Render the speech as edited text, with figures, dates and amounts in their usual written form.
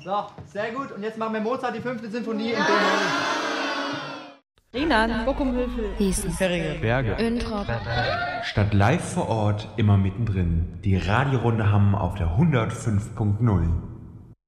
So, sehr gut. Und jetzt machen wir Mozart die 5. Sinfonie in B-Moll. Rienan, Bockumhövel, Hessen, Berge, Öntrop. Statt live vor Ort, immer mittendrin. Die Radiorunde Hamm auf der 105.0.